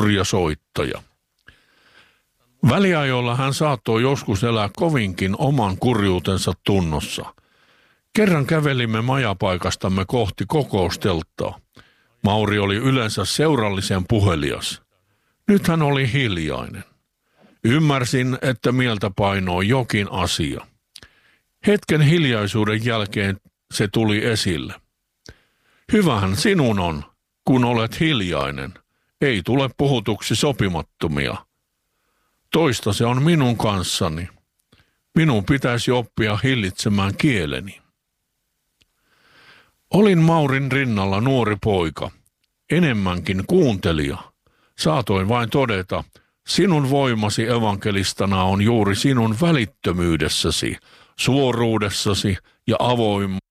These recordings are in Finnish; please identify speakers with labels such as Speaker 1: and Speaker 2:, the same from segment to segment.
Speaker 1: kurja soittaja. Väliajoilla hän saattoi joskus elää kovinkin oman kurjuutensa tunnossa. Kerran kävelimme majapaikastamme kohti kokoustelttaa. Mauri oli yleensä seurallisen puhelias. Nyt hän oli hiljainen. Ymmärsin, että mieltä painoi jokin asia. Hetken hiljaisuuden jälkeen se tuli esille. Hyvähän sinun on, kun olet hiljainen. Ei tule puhutuksi sopimattomia. Toista se on minun kanssani. Minun pitäisi oppia hillitsemään kieleni. Olin Maurin rinnalla nuori poika, enemmänkin kuuntelija. Saatoin vain todeta, sinun voimasi evankelistana on juuri sinun välittömyydessäsi, suoruudessasi ja avoimuudessasi.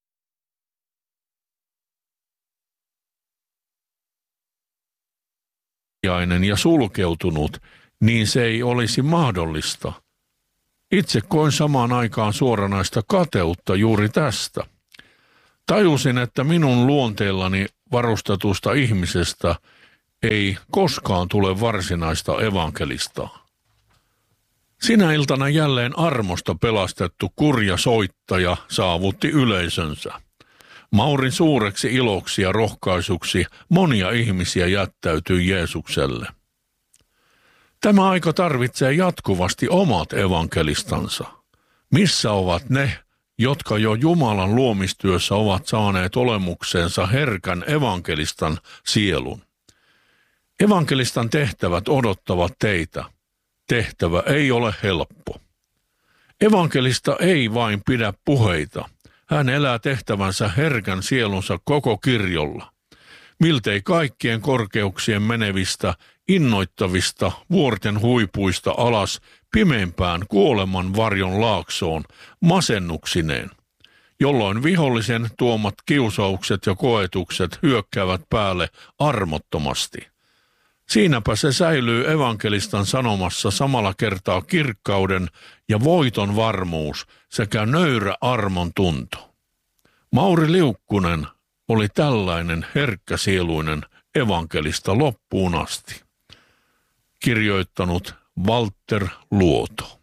Speaker 1: Ja sulkeutunut, niin se ei olisi mahdollista. Itse koin samaan aikaan suoranaista kateutta juuri tästä. Tajusin, että minun luonteellani varustetusta ihmisestä ei koskaan tule varsinaista evankelistaa. Sinä iltana jälleen armosta pelastettu kurja soittaja saavutti yleisönsä. Maurin suureksi iloksi ja rohkaisuksi monia ihmisiä jättäytyi Jeesukselle. Tämä aika tarvitsee jatkuvasti omat evankelistansa. Missä ovat ne, jotka jo Jumalan luomistyössä ovat saaneet olemukseensa herkän evankelistan sielun? Evankelistan tehtävät odottavat teitä. Tehtävä ei ole helppo. Evankelista ei vain pidä puheita. Hän elää tehtävänsä herkän sielunsa koko kirjolla. Miltei kaikkien korkeuksien menevistä, innoittavista vuorten huipuista alas pimeimpään kuoleman varjon laaksoon masennuksineen, jolloin vihollisen tuomat kiusaukset ja koetukset hyökkäävät päälle armottomasti. Siinäpä se säilyy evankelistan sanomassa samalla kertaa kirkkauden ja voiton varmuus sekä nöyrä armon tunto. Mauri Liukkunen oli tällainen herkkäsieluinen evankelista loppuun asti. Kirjoittanut Walter Luoto.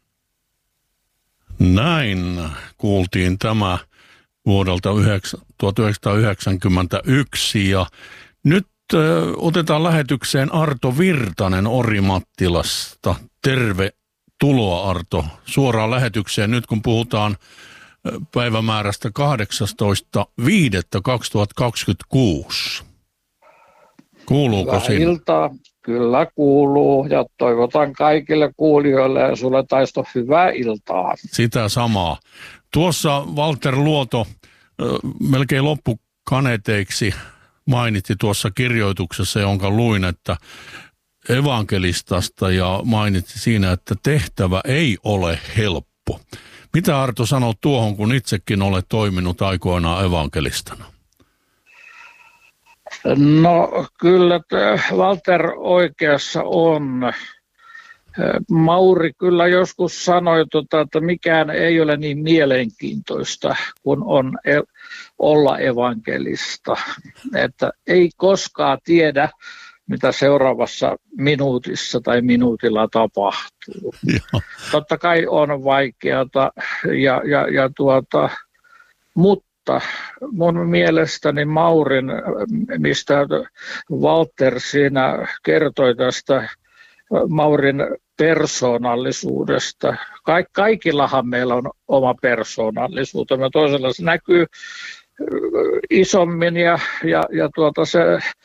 Speaker 1: Näin kuultiin tämä vuodelta 1991 ja nyt otetaan lähetykseen Arto Virtanen Orimattilasta. Tervetuloa Arto suoraan lähetykseen nyt kun puhutaan päivämäärästä 18.5.2026. Kuuluuko
Speaker 2: Hyvää
Speaker 1: sinne?
Speaker 2: iltaa. Kyllä kuuluu ja toivotan kaikille kuulijoille ja sulle Taisto hyvää iltaa.
Speaker 1: Sitä samaa. Tuossa Walter Luoto melkein loppukaneteiksi mainitsi tuossa kirjoituksessa, jonka luin, että evankelistasta ja mainitsi siinä, että tehtävä ei ole helppo. Mitä Arto sanoo tuohon, kun itsekin olet toiminut aikoinaan evankelistana?
Speaker 2: No kyllä Walter oikeassa on. Mauri kyllä joskus sanoi, että mikään ei ole niin mielenkiintoista kuin on olla evankelista. Että ei koskaan tiedä, mitä seuraavassa minuutissa tai minuutilla tapahtuu.
Speaker 1: Joo.
Speaker 2: Totta kai on vaikeata, mutta mun mielestäni Maurin, mistä Walter siinä kertoi tästä Maurin persoonallisuudesta. Kaikillahan meillä on oma persoonallisuutemme. Toisella se näkyy isommin ja se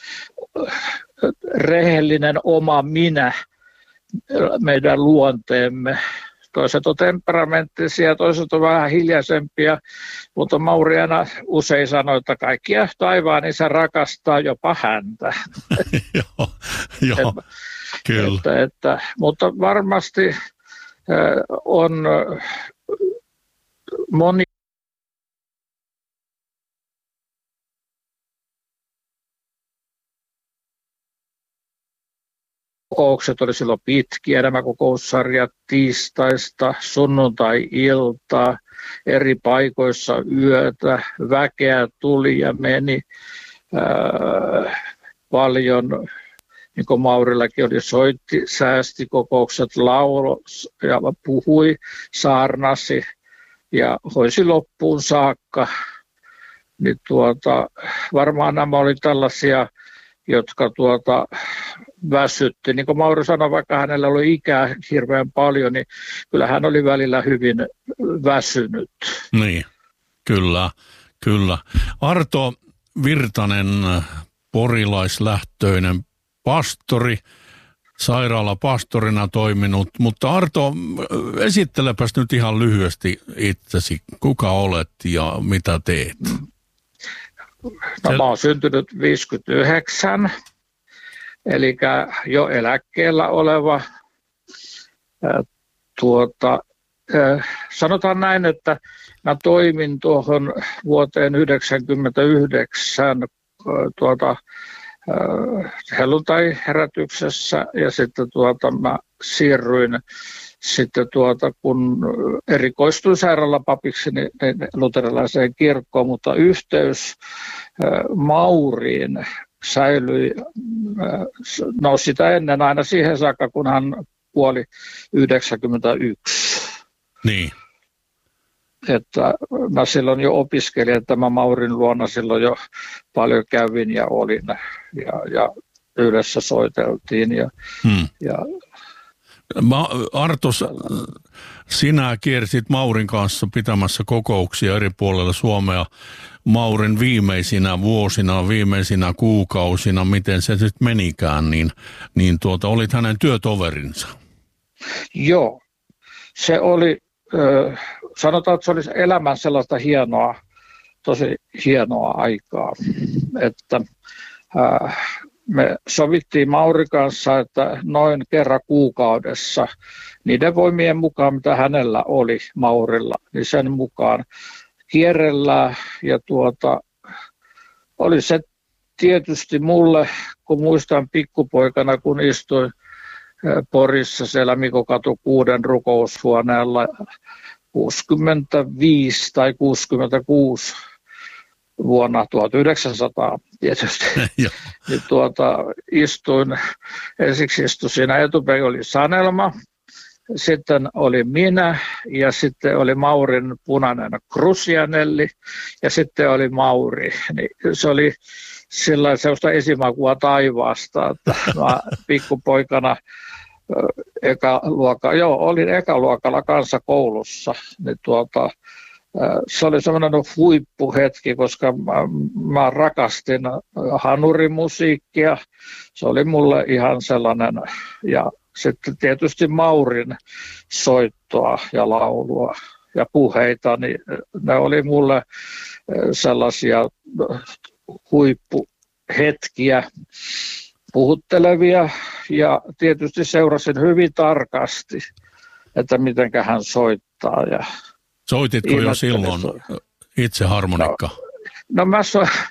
Speaker 2: rehellinen oma minä, meidän luonteemme. Toiset on temperamenttisia, toiset on vähän hiljaisempia, mutta Mauri aina usein sanoi, että kaikkia taivaan isä rakastaa jopa häntä.
Speaker 1: Joo, kyllä.
Speaker 2: Mutta varmasti on moni kokoukset oli silloin pitkiä, nämä kokoussarjat tiistaista sunnuntai-iltaa, eri paikoissa yötä, väkeä tuli ja meni paljon niin kuin Maurillakin oli, soitti, säästi kokoukset, lauloi ja puhui, saarnasi ja hoisi loppuun saakka. Niin varmaan nämä oli tällaisia, jotka väsytti. Niin kuin Mauri sanoi, vaikka hänellä oli ikää hirveän paljon, niin kyllä hän oli välillä hyvin väsynyt.
Speaker 1: Niin, kyllä. Arto Virtanen, porilaislähtöinen pastori, sairaalapastorina toiminut, mutta Arto, esittelepäs nyt ihan lyhyesti itsesi, kuka olet ja mitä teet?
Speaker 2: No, mä oon syntynyt 59, eli jo eläkkeellä oleva. Sanotaan näin, että mä toimin tuohon vuoteen 1999 helluntai-herätyksessä ja sitten mä siirryin sitten kun erikoistuin sairaalapapiksi niin luterilaiseen kirkkoon, mutta yhteys Mauriin säilyi sitä ennen aina siihen saakka, kun hän kuoli 91.
Speaker 1: Niin.
Speaker 2: Että mä silloin jo opiskelin, että mä Maurin luona silloin jo paljon kävin ja olin ja yhdessä soiteltiin.
Speaker 1: Artos, sinä kiersit Maurin kanssa pitämässä kokouksia eri puolilla Suomea Maurin viimeisinä vuosina, viimeisinä kuukausina, miten se sitten menikään, niin olit hänen työtoverinsa.
Speaker 2: Joo, se oli, sanotaan, että se oli elämän sellaista hienoa, tosi hienoa aikaa, että me sovittiin Mauri kanssa, että noin kerran kuukaudessa niiden voimien mukaan, mitä hänellä oli Maurilla, niin sen mukaan kierrellään. Ja oli se tietysti mulle, kun muistan pikkupoikana, kun istuin Porissa siellä Mikokatu 6 rukoushuoneella 65 tai 66 vuonna 1900 tietysti. Niin ensiksi istuin siinä etupäin, oli Sanelma, sitten oli minä ja sitten oli Maurin punainen Krusianelli ja sitten oli Mauri. Niin se oli sellaista esimakua taivaasta, että mä pikkupoikana olin ekaluokalla kansakoulussa, niin se oli semmoinen huippuhetki, koska mä rakastin hanurimusiikkia. Se oli mulle ihan sellainen, ja sitten tietysti Maurin soittoa ja laulua ja puheita, niin ne oli mulle sellaisia huippuhetkiä, puhuttelevia, ja tietysti seurasin hyvin tarkasti, että mitenkä hän soittaa. Ja
Speaker 1: soititko jo silloin itse harmonikka?
Speaker 2: No mä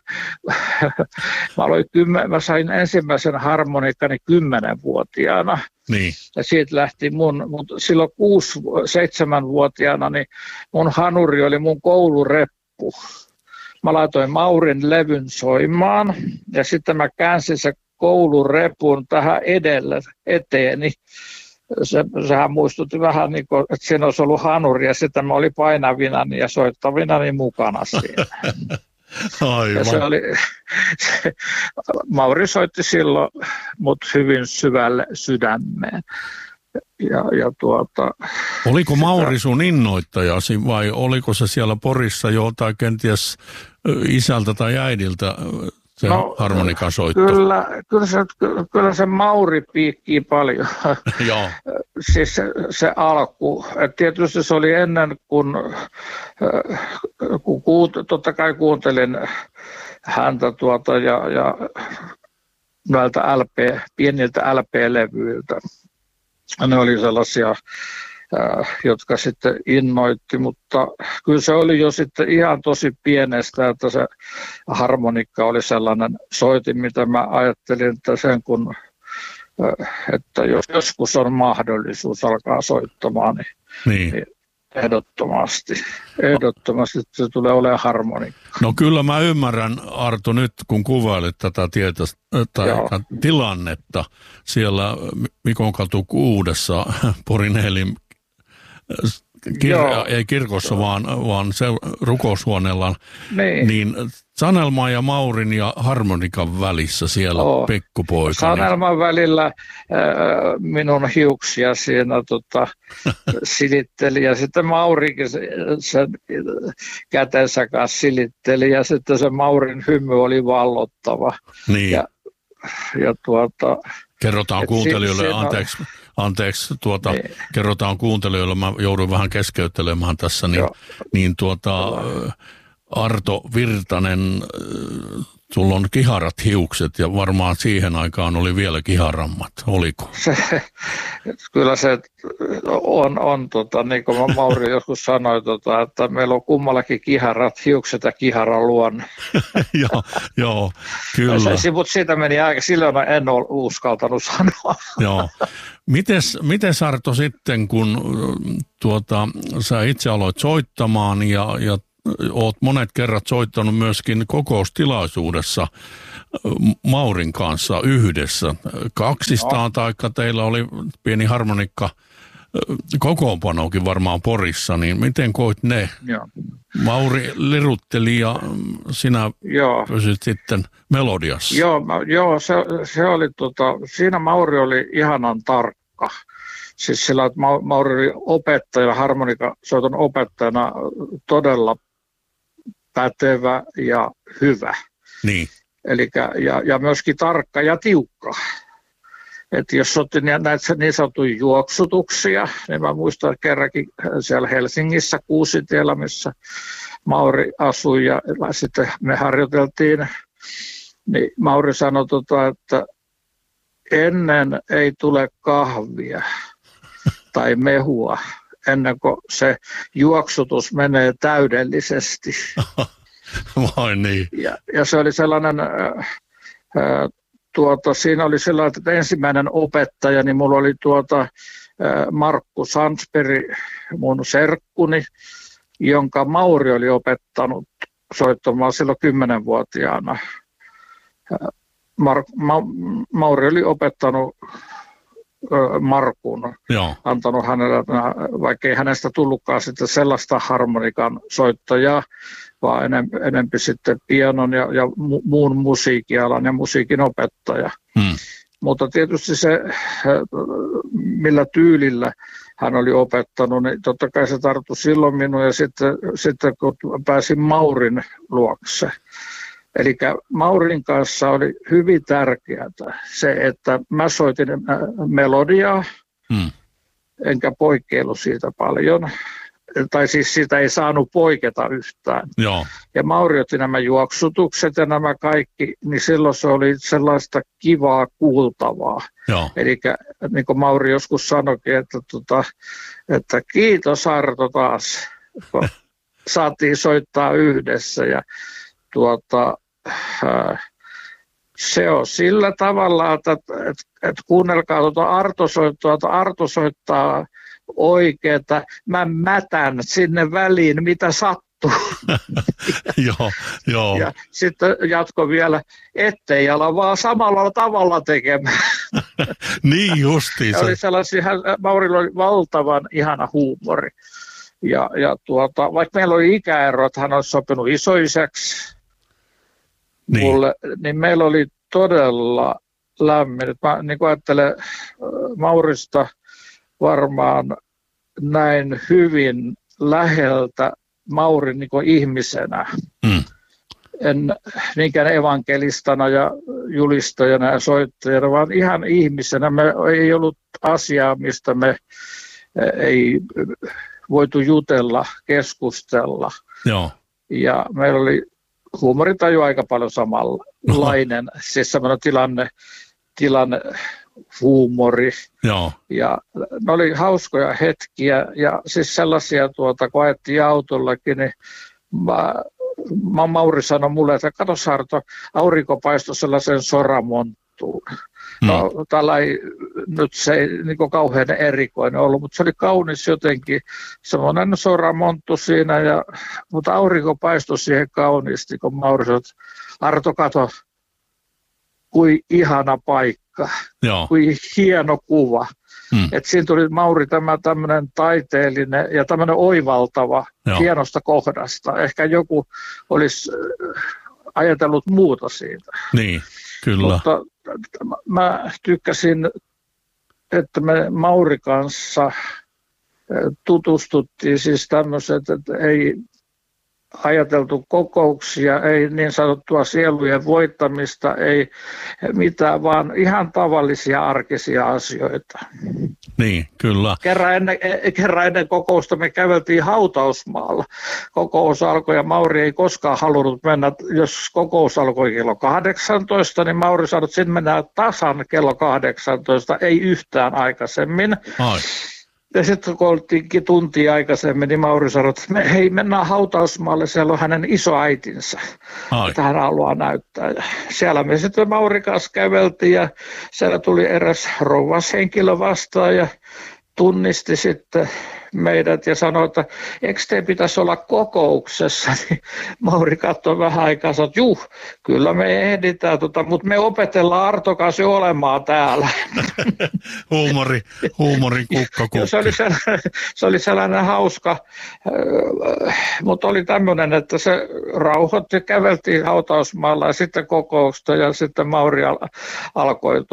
Speaker 2: mä sain ensimmäisen harmonikkani 10-vuotiaana.
Speaker 1: Niin.
Speaker 2: Ja siitä lähti mutta silloin 6-7-vuotiaana niin mun hanuri oli mun koulureppu. Mä laitoin Maurin levyn soimaan ja sitten mä käänsin se koulurepun tähän eteeni. Sehän muistutti vähän niin kuin, että siinä olisi ollut hanuri ja sitten mä olin painavinani ja soittavinani mukana siinä.
Speaker 1: Aivan.
Speaker 2: Mauri soitti silloin hyvin syvälle sydämeen.
Speaker 1: Oliko Mauri sun innoittajasi vai oliko se siellä Porissa tai kenties isältä tai äidiltä se harmonikan soitto?
Speaker 2: Kyllä se Mauri piikkii paljon.
Speaker 1: Joo.
Speaker 2: Siis se alku. Et tietysti se oli ennen, kun totta kai kuuntelin häntä ja näiltä pieniltä LP-levyiltä. Ne oli sellaisia, jotka sitten innoitti, mutta kyllä se oli jo sitten ihan tosi pienestä, että se harmonikka oli sellainen soitin, mitä mä ajattelin, että että jos joskus on mahdollisuus alkaa soittamaan, niin Ehdottomasti se tulee olemaan harmonikka.
Speaker 1: No kyllä mä ymmärrän, Arto, nyt kun kuvailit tätä tilannetta siellä Mikonkatu 6 Porin Eelin ei kirkossa, vaan rukoushuoneella, niin Sanelman ja Maurin ja harmonikan välissä siellä pikkupoika.
Speaker 2: Sanelman välillä minun hiuksia siinä silitteli ja sitten Maurikin sen kätensä kanssa silitteli ja sitten se Maurin hymy oli vallottava.
Speaker 1: Niin.
Speaker 2: Ja
Speaker 1: kerrotaan kuuntelijoille, anteeksi, kerrotaan kuuntelijoille, mä joudun vähän keskeyttelemään tässä, niin Arto Virtanen, sulla on kiharat hiukset ja varmaan siihen aikaan oli vielä kiharammat, oliko?
Speaker 2: Kyllä se on niin kuin Mauri joskus sanoi, että meillä on kummallakin kiharat hiukset ja kiharan luonne.
Speaker 1: Joo, kyllä.
Speaker 2: Mutta siitä meni aika, silloin en ole uskaltanut sanoa.
Speaker 1: Joo. Mites Arto sitten, kun sä itse aloit soittamaan ja oot monet kerrat soittanut myöskin kokoustilaisuudessa Maurin kanssa yhdessä. Kaksistaan taikka teillä oli pieni harmonikka kokoonpanokin varmaan Porissa, niin miten koit ne?
Speaker 2: Joo.
Speaker 1: Mauri lirutteli ja sinä pysyt sitten melodiassa.
Speaker 2: Joo, se oli siinä Mauri oli ihanan tarkka. Siis sillä, että Mauri oli opettaja, harmonikasoiton opettajana todella pätevä ja hyvä.
Speaker 1: Niin.
Speaker 2: Ja myöskin tarkka ja tiukka. Että jos otti näitä niin sanottuja juoksutuksia, niin mä muistan kerrankin siellä Helsingissä Kuusitiellä, missä Mauri asui ja sitten me harjoiteltiin, niin Mauri sanoi, että ennen ei tule kahvia tai mehua, ennen kuin se juoksutus menee täydellisesti.
Speaker 1: Vai niin?
Speaker 2: Ja se oli sellainen, siinä oli sellainen, että ensimmäinen opettaja, niin mulla oli Markku Sandsberg, mun serkkuni, jonka Mauri oli opettanut soittamaan silloin 10-vuotiaana. Mauri oli opettanut Markun, antanut hänelle, vaikka ei hänestä tullutkaan sitten sellaista harmonikan soittajaa, vaan enempi sitten pianon ja muun musiikialan ja musiikin opettaja. Mutta tietysti se, millä tyylillä hän oli opettanut, niin totta kai se tarttui silloin minun ja sitten kun pääsin Maurin luokse. Eli Maurin kanssa oli hyvin tärkeää se, että mä soitin melodiaa, enkä poikkeillut siitä paljon. Tai siis siitä ei saanut poiketa yhtään.
Speaker 1: Joo.
Speaker 2: Ja Mauri otti nämä juoksutukset ja nämä kaikki, niin silloin se oli sellaista kivaa kuultavaa. Eli niin kuin Mauri joskus sanoikin, että kiitos Arto taas, kun saatiin soittaa yhdessä. Ja se on sillä tavalla, että kuunnelkaa Arto soittaa oikeeta, mä mätän sinne väliin, mitä sattuu.
Speaker 1: Joo.
Speaker 2: Ja sitten jatko vielä, ettei ala vaan samalla tavalla tekemään.
Speaker 1: Niin justiinsa.
Speaker 2: Maurilla oli valtavan ihana huumori. Ja vaikka meillä oli ikäero, että hän olisi sopinut isoisäksi mulle, niin meillä oli todella lämmin. Mä niin ajattelen Maurista varmaan näin hyvin läheltä Maurin niin ihmisenä. En niinkään evankelistana ja julistajana ja soittajana, vaan ihan ihmisenä. Me ei ollut asiaa, mistä me ei voitu jutella, keskustella.
Speaker 1: Joo.
Speaker 2: Ja meillä oli huumorintaju aika paljon samanlainen, siis semmoinen tilanne huumori.
Speaker 1: Joo.
Speaker 2: Ja ne oli hauskoja hetkiä ja siis sellaisia, kun ajettiin autollakin, niin Mauri sanoi mulle, että kato Sarto, aurinko paistoi sellaisen soramonttuun. No, tällä nyt se ei niin kauhean erikoinen ollut, mutta se oli kaunis jotenkin, semmoinen soramonttu siinä, mutta aurinko paistoi siihen kauniisti, kun Mauri sanoi, Arto, kato, kuin ihana paikka, kuin hieno kuva. Että siinä tuli Mauri tämä tämmöinen taiteellinen ja tämmöinen oivaltava hienosta kohdasta. Ehkä joku olisi ajatellut muuta siitä.
Speaker 1: Niin, kyllä.
Speaker 2: Mutta mä tykkäsin, että me Mauri kanssa tutustuttiin siis tämmöiset, että ei ajateltu kokouksia, ei niin sanottua sielujen voittamista, ei mitään, vaan ihan tavallisia arkisia asioita.
Speaker 1: Niin, kyllä.
Speaker 2: Kerran ennen kokousta me käveltiin hautausmaalla. Kokous alkoi ja Mauri ei koskaan halunnut mennä, jos kokous alkoi kello 18, niin Mauri sanoi, että sinne mennään tasan kello 18, ei yhtään aikaisemmin.
Speaker 1: Ai.
Speaker 2: Ja sitten kun oltiinkin tuntia aikaisemmin, niin Mauri sanoi, että hei, mennään hautausmaalle, siellä on hänen isoäitinsä, että hän haluaa näyttää. Ja siellä me sitten Mauri kanssa käveltiin ja siellä tuli eräs rouvashenkilö vastaan ja tunnisti sitten meidät ja sanoi, että eikö te pitäisi olla kokouksessa, niin Mauri katsoi vähän aikaa ja sanoi, että kyllä me ehditään, mutta me opetellaan Arto kanssa jo olemaan täällä.
Speaker 1: Huumorin kukkakukki.
Speaker 2: Se oli sellainen hauska, mutta oli tämmöinen, että se rauhoitti, käveltiin hautausmaalla ja sitten kokousta ja sitten Mauri alkoi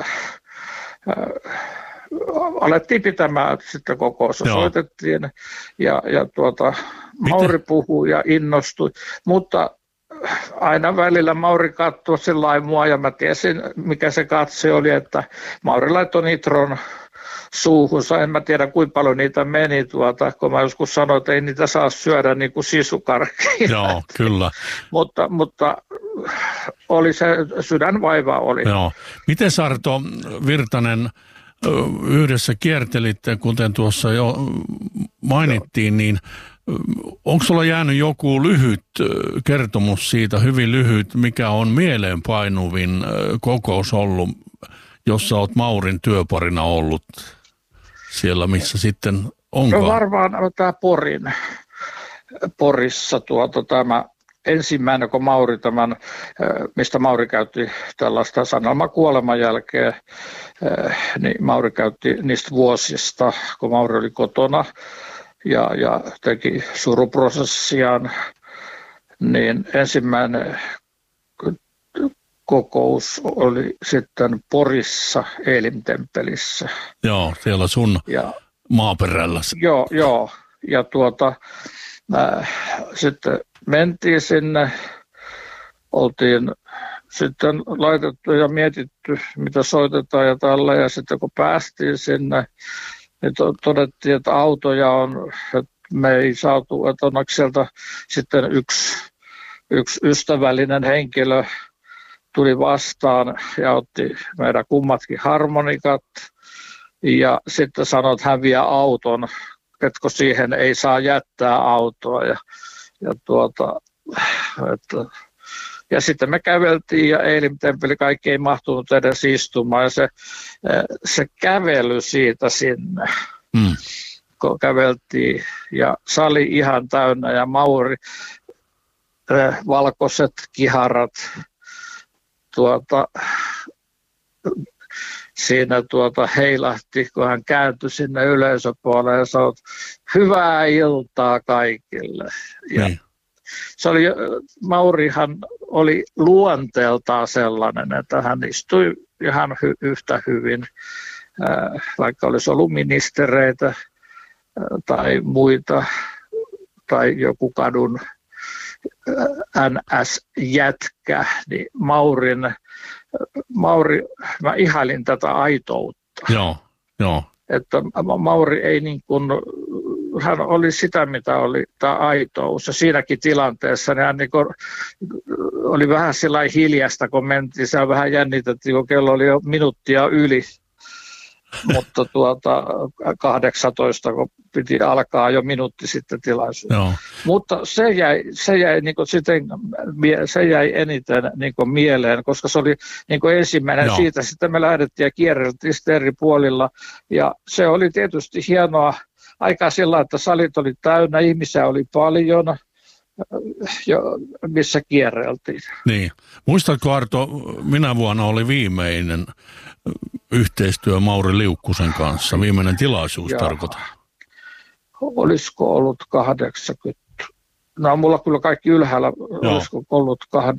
Speaker 2: alettiin pitämään sitten kokousta, soitettiin ja Mauri puhui ja innostui, mutta aina välillä Mauri katsoi sillain mua ja mä tiesin mikä se katse oli, että Mauri laittoi nitron suuhunsa, en mä tiedä kuinka paljon niitä meni, kun mä joskus sanoin, että ei niitä saa syödä niin kuin sisukarkkeja.
Speaker 1: Joo, kyllä.
Speaker 2: mutta oli se sydänvaiva oli.
Speaker 1: Joo. Miten Arto Virtanen yhdessä kiertelitte, kuten tuossa jo mainittiin, niin onko sulla jäänyt joku lyhyt kertomus siitä, hyvin lyhyt, mikä on mieleenpainuvin kokous ollut, jossa olet Maurin työparina ollut siellä, missä sitten onkaan?
Speaker 2: No varmaan tämä Porissa tämä ensimmäinen, kun Mauri mistä Mauri käytti tällaista sanomaa kuoleman jälkeen, niin Mauri käytti niistä vuosista, kun Mauri oli kotona ja teki suruprosessiaan, niin ensimmäinen kokous oli sitten Porissa Eelimtemppelissä.
Speaker 1: Joo, siellä sun maaperällä.
Speaker 2: Joo. Ja sitten mentiin sinne, oltiin sitten laitettu ja mietitty, mitä soitetaan ja tällä. Ja sitten kun päästiin sinne, niin todettiin, että autoja on, että me ei saatu, että onneksi sieltä sitten yksi ystävällinen henkilö tuli vastaan ja otti meidän kummatkin harmonikat ja sitten sanoi, että hän vie auton, että siihen ei saa jättää autoa ja sitten me käveltiin ja Eelimtemppeli kaikki ei mahtunut edes istumaan ja se kävely siitä sinne, kun käveltiin ja sali ihan täynnä ja Mauri, valkoiset kiharat, siinä heilahti, kun hän kääntyi sinne yleisöpuolelle ja sanoi, hyvää iltaa kaikille. Ja se oli, Maurihan oli luonteeltaan sellainen, että hän istui ihan yhtä hyvin, vaikka olisi ollut ministereitä tai muita tai joku kadun NS-jätkä, niin mä ihailin tätä aitoutta.
Speaker 1: Joo.
Speaker 2: Että Mauri ei niin kuin, hän oli sitä, mitä oli tämä aitous. Ja siinäkin tilanteessa niin hän niin kuin oli vähän sillä hiljasta, kun mentiin. Se vähän jännitettiin, kun kello oli jo minuuttia yli. mutta 18, kun piti alkaa jo minuutti sitten tilaisuus.
Speaker 1: Joo.
Speaker 2: Mutta se jäi eniten niin kuin mieleen, koska se oli niin kuin ensimmäinen.
Speaker 1: Joo.
Speaker 2: Siitä sitten me lähdettiin ja kierreltiin eri puolilla. Ja se oli tietysti hienoa aikaa sillä, että salit oli täynnä, ihmisiä oli paljon, missä kierreltiin.
Speaker 1: Niin. Muistatko, Arto, minä vuonna oli viimeinen yhteistyö Mauri Liukkusen kanssa, viimeinen tilaisuus tarkoitan?
Speaker 2: Olisiko ollut 80? No, mulla kyllä kaikki ylhäällä, olisiko ollut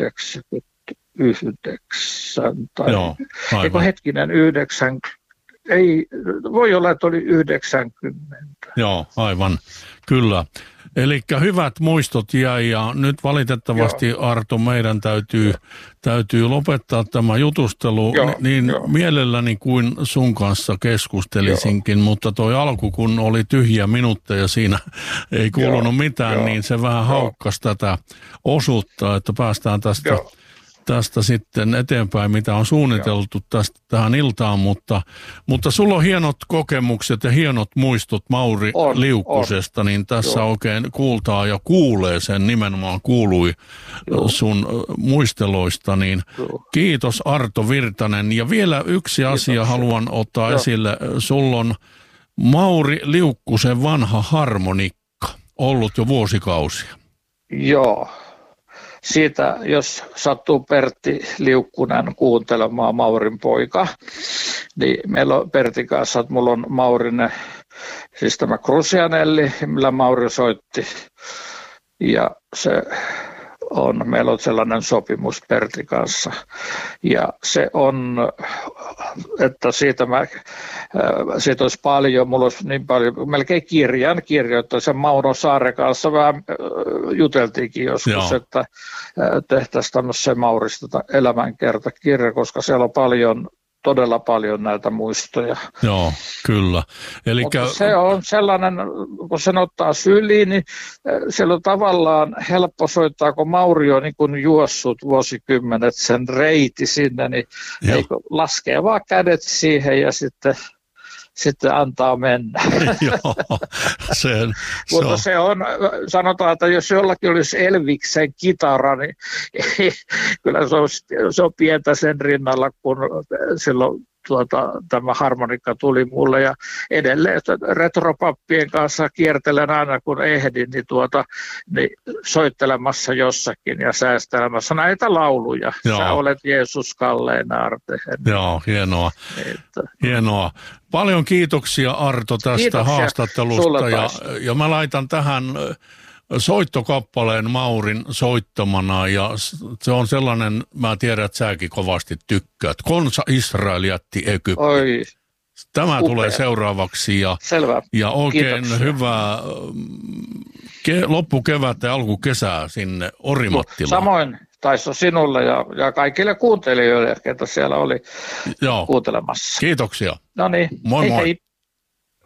Speaker 2: 89 tai eikö hetkinen 90? Ei, voi olla, että oli 90.
Speaker 1: Joo, aivan, kyllä. Eli hyvät muistot jäi ja nyt valitettavasti Arto meidän täytyy lopettaa tämä jutustelu mielelläni kuin sun kanssa keskustelisinkin, mutta toi alku kun oli tyhjiä minuutteja siinä ei kuulunut mitään, niin se vähän haukkasi tätä osuutta, että päästään tästä sitten eteenpäin, mitä on suunniteltu tähän iltaan, mutta sulla on hienot kokemukset ja hienot muistot Mauri Liukkusesta, niin tässä oikein kuultaa ja kuulee sen, nimenomaan kuului sun muisteloista, niin kiitos Arto Virtanen. Ja vielä yksi asia haluan ottaa esille, sulla on Mauri Liukkusen vanha harmonikka, ollut jo vuosikausia.
Speaker 2: Joo. Siitä, jos sattuu Pertti Liukkunen kuuntelemaan, Maurin poika, niin meillä on Pertin kanssa, että mulla on Maurin, siis tämä Crucianelli, millä Mauri soitti. Ja meillä on sellainen sopimus Pertin kanssa. Ja se on, että siitä olisi paljon, mulla olisi niin paljon, melkein kirjoittaa sen Mauno Saaren kanssa vähän juteltiinkin joskus, että tehtäisiin tämmöisen Maurista elämänkertakirja, koska siellä on todella paljon näitä muistoja.
Speaker 1: Joo, kyllä.
Speaker 2: Mutta se on sellainen, kun sen ottaa syliin, niin siellä on tavallaan helppo soittaa, kun Mauri on niin kuin juossut vuosikymmenet sen reiti sinne, niin laskee vaan kädet siihen ja sitten antaa mennä.
Speaker 1: Joo,
Speaker 2: mutta se on, sanotaan, että jos jollakin olisi Elviksen kitara, niin kyllä se on pientä sen rinnalla, kun silloin tämä harmonikka tuli mulle ja edelleen retropappien kanssa kiertelen aina kun ehdin, niin soittelemassa jossakin ja säästelemässä näitä lauluja.
Speaker 1: Joo.
Speaker 2: Sä olet Jeesus kallein aartehen.
Speaker 1: Joo, hienoa. Paljon kiitoksia Arto tästä haastattelusta ja mä laitan tähän soittokappaleen Maurin soittamana ja se on sellainen, mä tiedän, että säkin kovasti tykkäät. Konsa Israel jätti Egyptin.
Speaker 2: Oi,
Speaker 1: tämä
Speaker 2: upea.
Speaker 1: Tulee seuraavaksi ja oikein
Speaker 2: kiitoksia.
Speaker 1: Hyvää loppukevättä ja alkukesää sinne Orimattilaan.
Speaker 2: Samoin Taisto sinulle ja kaikille kuuntelijoille, ketä siellä oli kuuntelemassa.
Speaker 1: Kiitoksia.
Speaker 2: No niin,
Speaker 1: moi.
Speaker 2: hei.